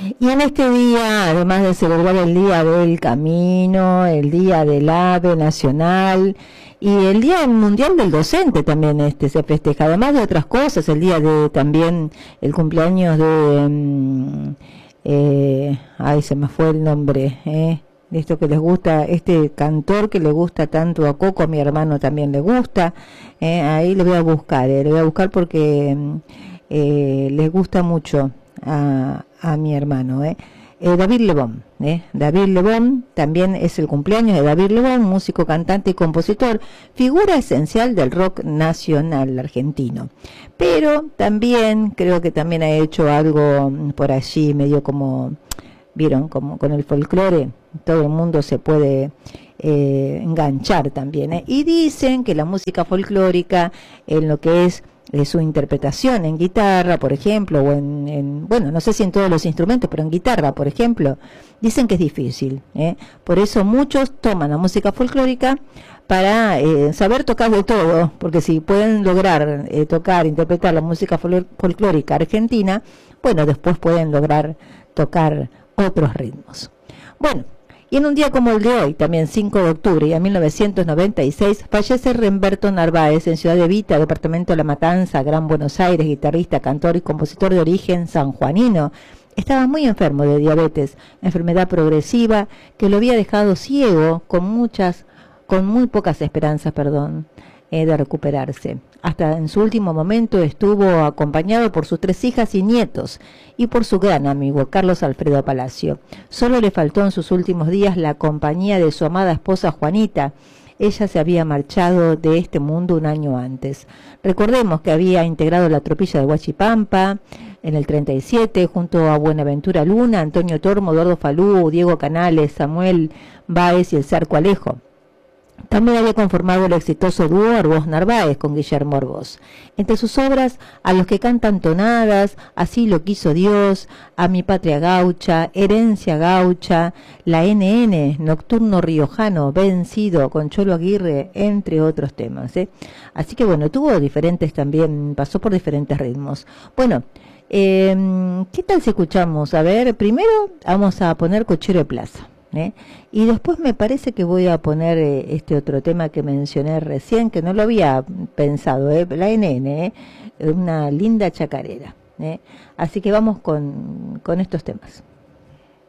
Y en este día, además de celebrar el Día del Camino, el Día del Ave Nacional y el Día Mundial del Docente también se festeja, además de otras cosas, el día de también el cumpleaños de, ay, se me fue el nombre, de esto que les gusta, este cantor que le gusta tanto a Coco, a mi hermano también le gusta, ahí le voy a buscar porque les gusta mucho a mi hermano, David Lebón, David Lebón, también es el cumpleaños de David Lebón, músico, cantante y compositor, figura esencial del rock nacional argentino. Pero también, creo que también ha hecho algo por allí, medio como, vieron, como con el folclore, todo el mundo se puede enganchar también, y dicen que la música folclórica, en lo que es su interpretación en guitarra, por ejemplo, o bueno, no sé si en todos los instrumentos, pero en guitarra, por ejemplo, dicen que es difícil, por eso muchos toman la música folclórica para saber tocar de todo, porque si pueden lograr tocar, interpretar la música folclórica argentina, bueno, después pueden lograr tocar otros ritmos. Bueno, y en un día como el de hoy, también 5 de octubre de 1996, fallece Remberto Narváez en Ciudad Evita, departamento de La Matanza, Gran Buenos Aires, guitarrista, cantor y compositor de origen sanjuanino. Estaba muy enfermo de diabetes, enfermedad progresiva que lo había dejado ciego con muy pocas esperanzas, de recuperarse. Hasta en su último momento estuvo acompañado por sus 3 hijas y nietos y por su gran amigo Carlos Alfredo Palacio. Solo le faltó en sus últimos días la compañía de su amada esposa Juanita. Ella se había marchado de este mundo un año antes. Recordemos que había integrado la tropilla de Huachipampa en el 37 junto a Buenaventura Luna, Antonio Tormo, Eduardo Falú, Diego Canales, Samuel Báez y el Zarco Alejo. También había conformado el exitoso dúo Arbós Narváez con Guillermo Arbós. Entre sus obras, A los que cantan tonadas, Así lo quiso Dios, A mi patria gaucha, Herencia gaucha, La NN, Nocturno riojano, Vencido, con Cholo Aguirre, entre otros temas. Así que bueno, tuvo diferentes también, pasó por diferentes ritmos. Bueno, ¿qué tal si escuchamos? A ver, primero vamos a poner Cochero de Plaza. Y después me parece que voy a poner este otro tema que mencioné recién, que no lo había pensado, la NN, una linda chacarera. Así que vamos con estos temas.